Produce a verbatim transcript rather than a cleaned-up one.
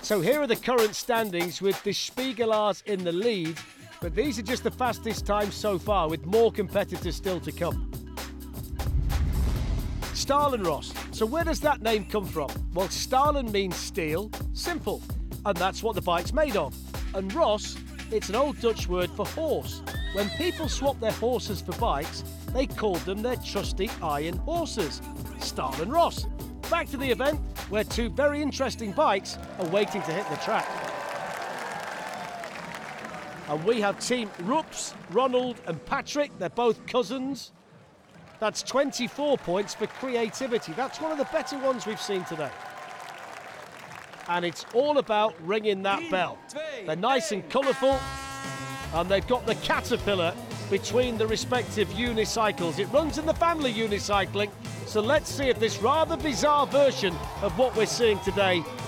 So here are the current standings with the Spiegelars in the lead, but these are just the fastest times so far, with more competitors still to come. Stalenross. So where does that name come from? Well, Stahlen means steel, simple, and that's what the bike's made of. And Ross, it's an old Dutch word for horse. When people swapped their horses for bikes, they called them their trusty iron horses. Stalenross. Back to the event, where two very interesting bikes are waiting to hit the track. And we have Team Rups, Ronald and Patrick. They're both cousins. That's twenty-four points for creativity. That's one of the better ones we've seen today. And it's all about ringing that bell. They're nice and colourful, and they've got the caterpillar between the respective unicycles. It runs in the family unicycling, so let's see if this rather bizarre version of what we're seeing today